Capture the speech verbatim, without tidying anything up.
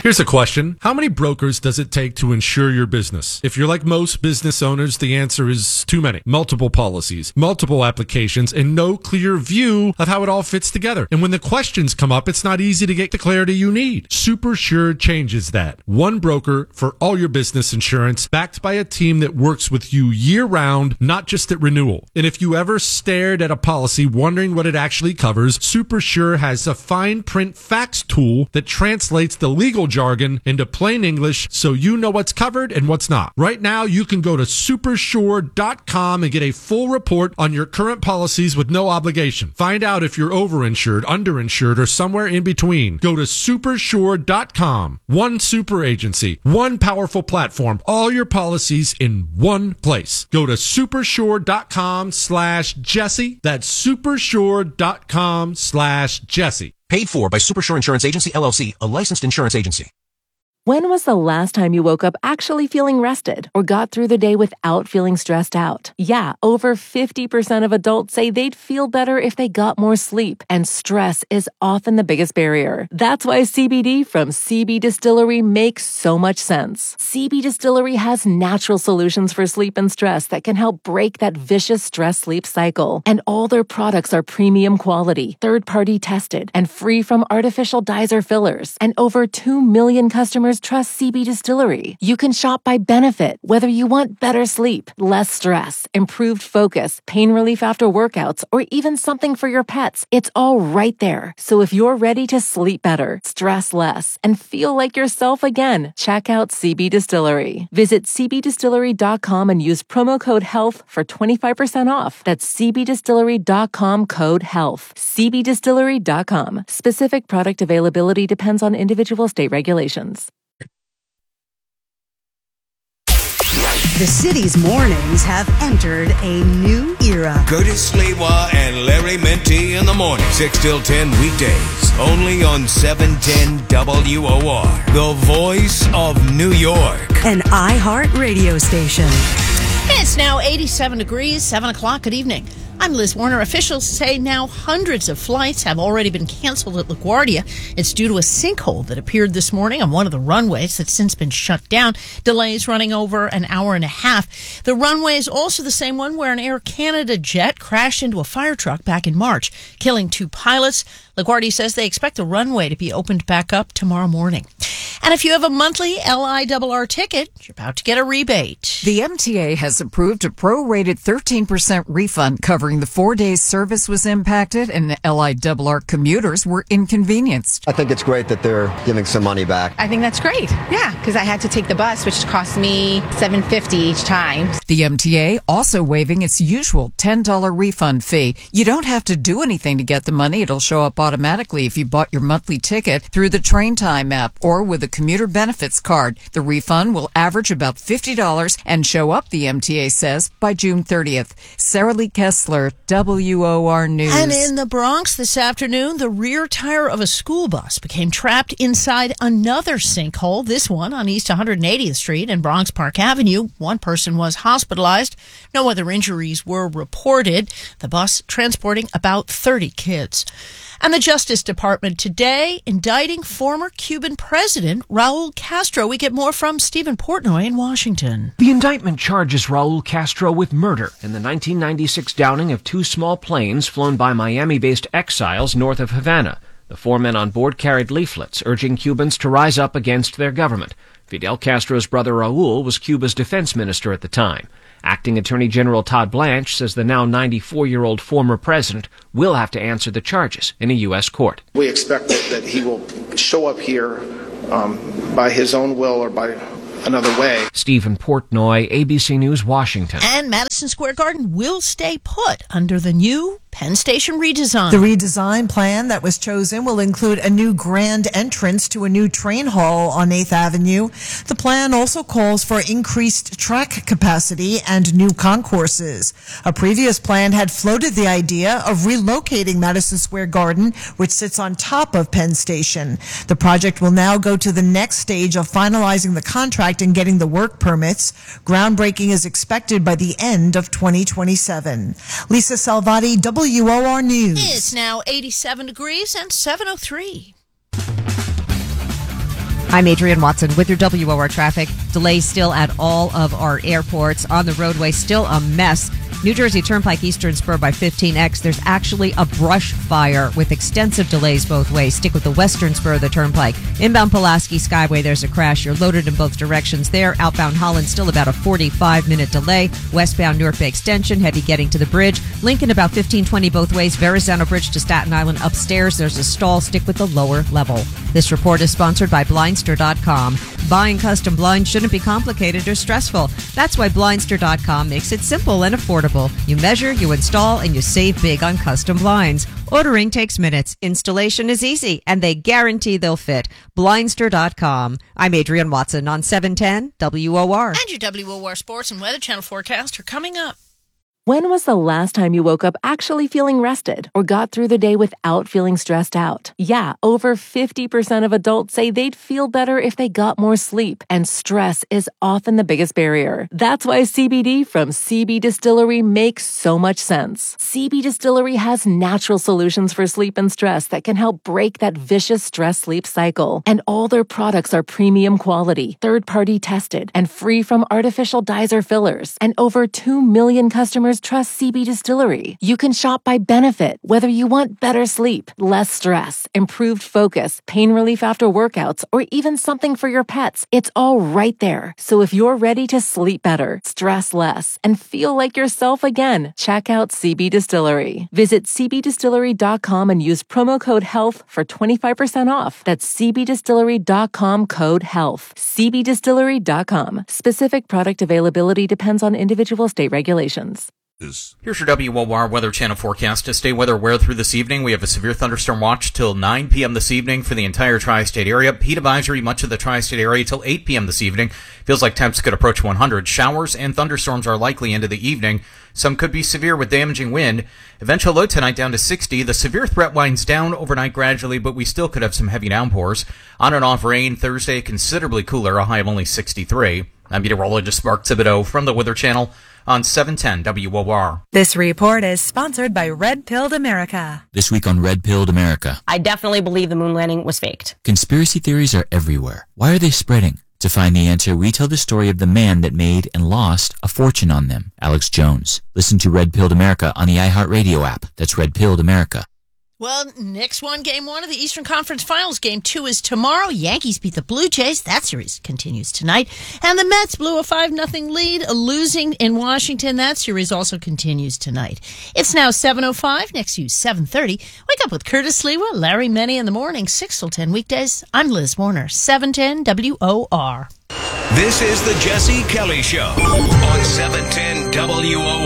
Here's a question. How many brokers does it take to insure your business? If you're like most business owners, the answer is too many. Multiple policies, multiple applications, and no clear view of how it all fits together. And when the questions come up, it's not easy to get the clarity you need. SuperSure changes that. One broker for all your business insurance, backed by a team that works with you year-round, not just at renewal. And if you ever stared at a policy wondering what it actually covers, SuperSure has a fine print facts tool that translates the legal jargon into plain English so you know what's covered and what's not. Right now, you can go to super sure dot com and get a full report on your current policies with no obligation. Find out if you're overinsured, underinsured, or somewhere in between. Go to super sure dot com. One super agency, one powerful platform, all your policies in one place. Go to super sure dot com slash Jesse. That's super sure dot com slash Jesse. Paid for by SuperSure Insurance Agency, L L C, a licensed insurance agency. When was the last time you woke up actually feeling rested or got through the day without feeling stressed out? Yeah, over fifty percent of adults say they'd feel better if they got more sleep, and stress is often the biggest barrier. That's why C B D from C B Distillery makes so much sense. C B Distillery has natural solutions for sleep and stress that can help break that vicious stress-sleep cycle. And all their products are premium quality, third-party tested, and free from artificial dyes or fillers. And over two million customers trust C B Distillery. You can shop by benefit, whether you want better sleep, less stress, improved focus, pain relief after workouts, or even something for your pets. It's all right there. So if you're ready to sleep better, stress less, and feel like yourself again, check out C B Distillery. Visit c b distillery dot com and use promo code HEALTH for twenty-five percent off. That's c b distillery dot com code HEALTH. c b distillery dot com. Specific product availability depends on individual state regulations. The city's mornings have entered a new era. Curtis Lewa and Larry Minty in the morning. six till ten weekdays. Only on seven ten W O R. The voice of New York. An iHeart radio station. It's now eighty-seven degrees, seven o'clock. Good evening. I'm Liz Warner. Officials say now hundreds of flights have already been canceled at LaGuardia. It's due to a sinkhole that appeared this morning on one of the runways that's since been shut down. Delays running over an hour and a half. The runway is also the same one where an Air Canada jet crashed into a fire truck back in March, killing two pilots. LaGuardia says they expect the runway to be opened back up tomorrow morning. And if you have a monthly L I R R ticket, you're about to get a rebate. The M T A has approved a prorated thirteen percent refund covering the four days service was impacted and L I R R commuters were inconvenienced. I think it's great that they're giving some money back. I think that's great. Yeah, because I had to take the bus, which cost me seven dollars and fifty cents each time. The M T A also waiving its usual ten dollars refund fee. You don't have to do anything to get the money. It'll show up automatically if you bought your monthly ticket through the Train Time app or with a commuter benefits card. The refund will average about fifty dollars and show up, the M T A says, by June thirtieth. Sarah Lee Kessler, W O R News. And in the Bronx this afternoon, the rear tire of a school bus became trapped inside another sinkhole, this one on East one hundred eightieth Street and Bronx Park Avenue. One person was hospitalized. No other injuries were reported. The bus transporting about thirty kids. And the Justice Department today indicting former Cuban President Raul Castro. We get more from Stephen Portnoy in Washington. The indictment charges Raul Castro with murder in the nineteen ninety-six downing of two small planes flown by Miami-based exiles north of Havana. The four men on board carried leaflets urging Cubans to rise up against their government. Fidel Castro's brother Raul was Cuba's defense minister at the time. Acting Attorney General Todd Blanche says the now ninety-four-year-old former president will have to answer the charges in a U S court. We expect that, that he will show up here um, by his own will or by another way. Stephen Portnoy, A B C News, Washington. And Madison Square Garden will stay put under the new Penn Station redesign. The redesign plan that was chosen will include a new grand entrance to a new train hall on eighth Avenue. The plan also calls for increased track capacity and new concourses. A previous plan had floated the idea of relocating Madison Square Garden, which sits on top of Penn Station. The project will now go to the next stage of finalizing the contract and getting the work permits. Groundbreaking is expected by the end of twenty twenty-seven. Lisa Salvati, W O R News. It's now eighty-seven degrees and seven oh three. I'm Adrienne Watson with your W O R traffic. Delays still at all of our airports. On the roadway, still a mess. New Jersey Turnpike Eastern Spur by fifteen X. There's actually a brush fire with extensive delays both ways. Stick with the Western Spur of the Turnpike. Inbound Pulaski Skyway, there's a crash. You're loaded in both directions there. Outbound Holland, still about a forty-five minute delay. Westbound North Bay Extension, heavy getting to the bridge. Lincoln, about fifteen twenty both ways. Verrazano Bridge to Staten Island upstairs. There's a stall. Stick with the lower level. This report is sponsored by Blindster dot com. Buying custom blinds shouldn't be complicated or stressful. That's why Blindster dot com makes it simple and affordable. You measure, you install, and you save big on custom blinds. Ordering takes minutes. Installation is easy, and they guarantee they'll fit. Blindster dot com. I'm Adrienne Watson on seven ten W O R. And your W O R Sports and Weather Channel forecast are coming up. When was the last time you woke up actually feeling rested or got through the day without feeling stressed out? Yeah, over fifty percent of adults say they'd feel better if they got more sleep, and stress is often the biggest barrier. That's why C B D from C B Distillery makes so much sense. C B Distillery has natural solutions for sleep and stress that can help break that vicious stress-sleep cycle. And all their products are premium quality, third-party tested, and free from artificial dyes or fillers. And over two million customers trust C B Distillery. You can shop by benefit, whether you want better sleep, less stress, improved focus, pain relief after workouts, or even something for your pets. It's all right there. So if you're ready to sleep better, stress less, and feel like yourself again, check out C B Distillery. Visit C B distillery dot com and use promo code HEALTH for twenty-five percent off. That's C B distillery dot com code HEALTH. C B distillery dot com. Specific product availability depends on individual state regulations. Here's your W O R Weather Channel forecast. To stay weather aware through this evening, we have a severe thunderstorm watch till nine p.m. this evening for the entire tri-state area. Heat advisory much of the tri-state area till eight p.m. this evening. Feels like temps could approach one hundred. Showers and thunderstorms are likely into the evening. Some could be severe with damaging wind. Eventual low tonight down to sixty. The severe threat winds down overnight gradually, but we still could have some heavy downpours. On and off rain Thursday, considerably cooler, a high of only sixty-three. I'm meteorologist Mark Thibodeau from the Weather Channel on seven ten W O R. This report is sponsored by Red Pilled America. This week on Red Pilled America. I definitely believe the moon landing was faked. Conspiracy theories are everywhere. Why are they spreading? To find the answer, we tell the story of the man that made and lost a fortune on them, Alex Jones. Listen to Red Pilled America on the iHeartRadio app. That's Red Pilled America. Well, next one, game one of the Eastern Conference Finals. Game two is tomorrow. Yankees beat the Blue Jays. That series continues tonight. And the Mets blew a five nothing lead, losing in Washington. That series also continues tonight. It's now seven oh five. Next to you, seven thirty. Wake up with Curtis Lewa, Larry Menny in the morning, six till ten weekdays. I'm Liz Warner, seven ten W O R. This is the Jesse Kelly Show on seven ten W O R.